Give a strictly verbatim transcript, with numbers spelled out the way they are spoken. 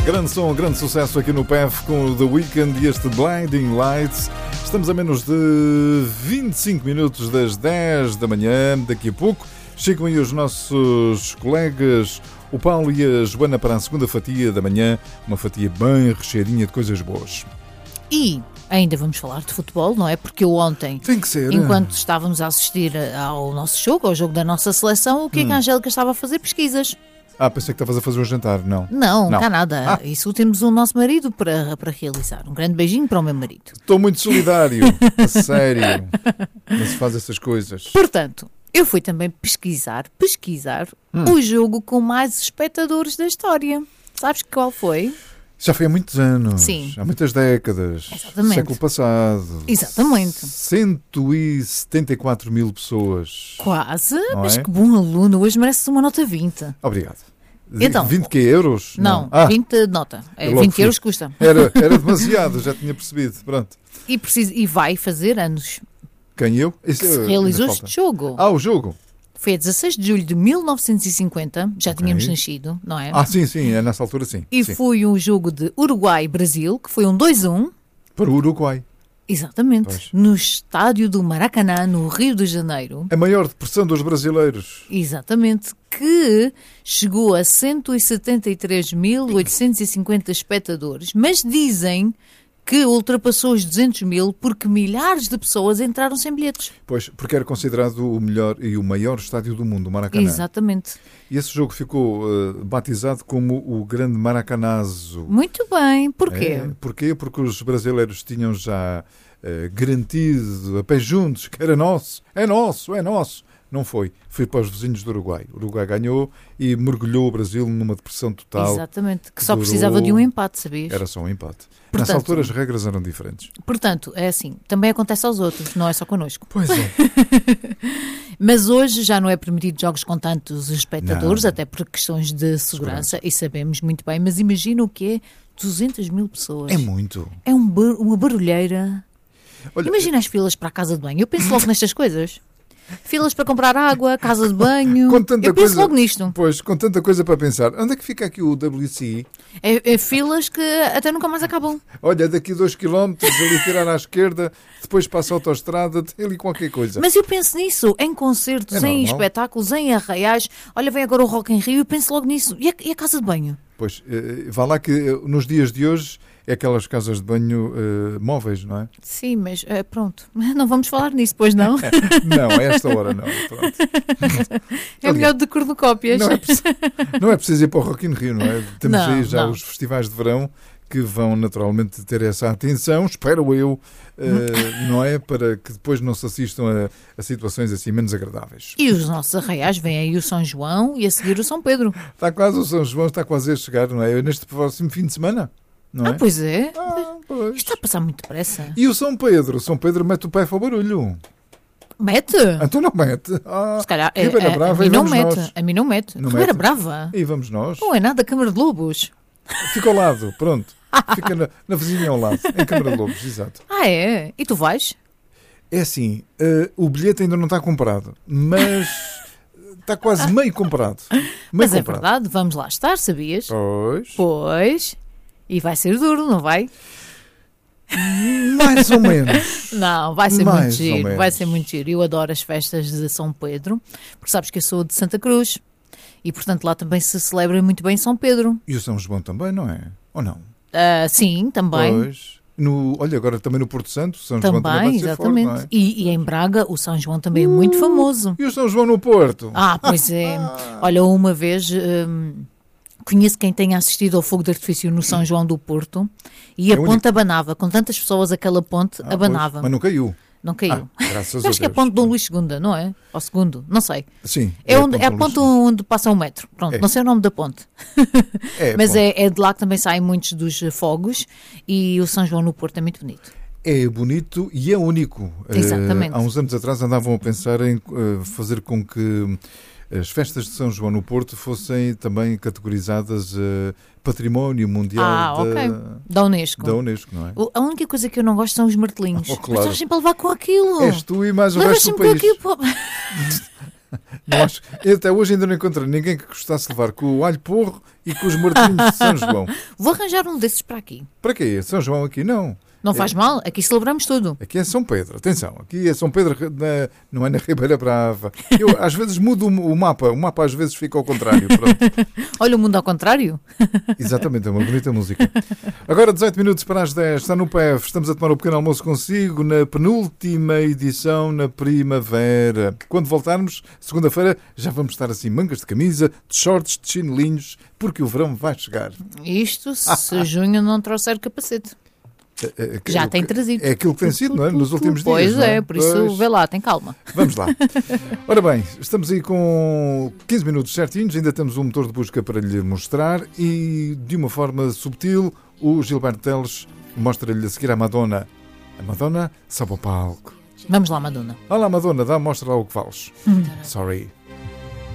Grande som, grande sucesso aqui no P E F com o The Weeknd e este Blinding Lights. Estamos a menos de vinte e cinco minutos das dez da manhã. Daqui a pouco chegam aí os nossos colegas, o Paulo e a Joana, para a segunda fatia da manhã. Uma fatia bem recheadinha de coisas boas. E ainda vamos falar de futebol, não é? Porque eu ontem, Tem que ser. enquanto estávamos a assistir ao nosso jogo, ao jogo da nossa seleção, o que é que a Angélica estava a fazer? Pesquisas. Ah, pensei que estavas a fazer um jantar, não. Não, Não. cá nada. Ah. Isso temos o nosso marido para, para realizar. Um grande beijinho para o meu marido. Estou muito solidário, a sério. Não se faz essas coisas. Portanto, eu fui também pesquisar, pesquisar Hum. o jogo com mais espectadores da história. Sabes qual foi? Já foi há muitos anos. Sim. Há muitas décadas. Exatamente. Século passado. Exatamente. cento e setenta e quatro mil pessoas. Quase, Não mas é? que bom aluno. Hoje mereces uma nota vinte. Obrigado. Então, vinte que euros? Não, Ah, vinte de nota. É, eu logo vinte fui. euros custa. Era, era demasiado, já tinha percebido. Pronto. E, precisa, e vai fazer anos Quem eu? Isso, que se ainda realizou falta. este jogo. Ah, o jogo. Foi a dezasseis de julho de mil novecentos e cinquenta, já Ok. tínhamos nascido, não é? Ah, sim, sim, é nessa altura sim. E sim. foi um jogo de Uruguai-Brasil, que foi um dois a um, Para o Uruguai. exatamente, Pois. no estádio do Maracanã, no Rio de Janeiro. A maior depressão dos brasileiros. Exatamente, que chegou a cento e setenta e três mil oitocentos e cinquenta espectadores, mas dizem que ultrapassou os duzentos mil porque milhares de pessoas entraram sem bilhetes. Pois, porque era considerado o melhor e o maior estádio do mundo, o Maracanã. Exatamente. E esse jogo ficou uh, batizado como o Grande Maracanazo. Muito bem, porquê? É, porquê? Porque os brasileiros tinham já uh, garantido a pé juntos que era nosso, é nosso, é nosso. Não foi. Foi para os vizinhos do Uruguai. O Uruguai ganhou e mergulhou o Brasil numa depressão total. Exatamente, que que só durou- precisava de um empate, sabias? Era só um empate. Portanto- Nessa altura as regras eram diferentes. Portanto, é assim, também acontece aos outros, não é só connosco. Pois é. Mas hoje já não é permitido jogos com tantos espectadores, Não. até por questões de segurança, e sabemos muito bem, mas imagina o que é duzentas mil pessoas. É muito. É um bar- uma barulheira. Olha, Imagina as filas para a casa de banho. Eu penso logo nestas coisas. Filas para comprar água, casa de banho. Com tanta Eu penso coisa- logo nisto. Pois, com tanta coisa para pensar. Onde é que fica aqui o W C I? É, é filas que até nunca mais acabam. Olha, daqui dois quilómetros, ali tirar à esquerda, depois passa a autoestrada, tem ali qualquer coisa. Mas eu penso nisso, em concertos, É em normal. espetáculos, em arraiais. Olha, vem agora o Rock in Rio e penso logo nisso. E a, e a casa de banho? Pois, eh, vá lá que eh, nos dias de hoje é aquelas casas de banho eh, móveis, não é? Sim, mas eh, pronto. Não vamos falar nisso, pois não? Não, a esta hora não. Pronto. É melhor de cornucópias. Não é, preciso, não é preciso ir para o Rock in Rio, não é? Temos Não, aí já não. os festivais de verão que vão naturalmente ter essa atenção, espero eu, eh, não é? Para que depois não se assistam a, a situações assim menos agradáveis. E os nossos arraiais, vem aí o São João e a seguir o São Pedro. Está quase o São João, está quase a chegar, não é? Neste próximo fim de semana, não é? Ah, pois é. Ah, pois. Isto está a passar muito depressa. E o São Pedro? O São Pedro mete o pé para o barulho. Mete? Então não mete. Ah, Se calhar, é, Ribeira é, a Brava mim e não vamos mete. nós. A mim não mete. Não Ribeira mete? Brava? E vamos nós. Não é nada Câmara de Lobos. Fica ao lado, pronto. Fica na, na vizinha ao lado, em Câmara de Lobos, exato. Ah, é? E tu vais? É assim, eh, o bilhete ainda não está comprado, mas está quase meio comprado. Meio Mas é comprado. verdade, vamos lá estar, sabias? Pois, Pois. E vai ser duro, não vai? mais ou menos. Não, vai ser Mais muito ou giro, menos. vai ser muito giro. Eu adoro as festas de São Pedro, porque sabes que eu sou de Santa Cruz e, portanto, lá também se celebra muito bem São Pedro. E o São João também, não é? Ou não? Ah, sim, também. Pois. No, olha, agora também no Porto Santo, o São João também Também, vai ser exatamente. forte, não é? e, e em Braga, o São João também é muito famoso. E o São João no Porto? Ah, pois é. Olha, uma vez hum, conheço quem tenha assistido ao fogo de artifício no São João do Porto e a É único. ponte abanava. Com tantas pessoas, aquela ponte Ah, abanava. pois, mas não caiu. Não caiu. Ah, graças Eu a acho que é a Deus. ponte Dom Luís segundo, não é? Ou segundo, não sei. Sim. É, onde, é a Dom ponte Luís. onde passa o metro. Pronto, É. não sei o nome da ponte. É, Mas bom. é, é de lá que também saem muitos dos fogos e o São João no Porto é muito bonito. É bonito e é único. Exatamente. Eh, há uns anos atrás andavam a pensar em eh, fazer com que as festas de São João no Porto fossem também categorizadas eh, Património Mundial Ah, da, ok. Da Unesco. da Unesco, não é? O- A única coisa que eu não gosto são os martelinhos. Oh, claro. Mas estás sempre a levar com aquilo. És tu e mais o Levas resto do sempre com país. aquilo. pô. Não acho- eu até hoje ainda não encontrei ninguém que gostasse de levar com o alho porro e com os Martinhos de São João. Vou arranjar um desses para aqui. Para quê? São João aqui não. Não faz é, mal, aqui celebramos tudo. Aqui é São Pedro, atenção, aqui é São Pedro, na, não é na Ribeira Brava. Eu às vezes mudo o mapa, o mapa às vezes fica ao contrário. Pronto. Olha o mundo ao contrário. Exatamente, é uma bonita música. Agora dezoito minutos para as dez, está no P E F, estamos a tomar um pequeno almoço consigo na penúltima edição na primavera. Quando voltarmos, segunda-feira, já vamos estar assim, mangas de camisa, de shorts, de chinelinhos, porque o verão vai chegar. Isto se junho não trouxer capacete. É, é, Já é, tem trazido. É aquilo que tem sido, não é? Nos últimos pois dias. Pois é, não é? por isso Pois... vê lá, tem calma. Vamos lá. Ora bem, estamos aí com quinze minutos certinhos, ainda temos um motor de busca para lhe mostrar e, de uma forma subtil, o Gilberto Teles mostra-lhe a seguir a Madonna. A Madonna sobe ao palco. Vamos lá, Madonna. Olá, Madonna, dá, mostra lá o que vales. Sorry.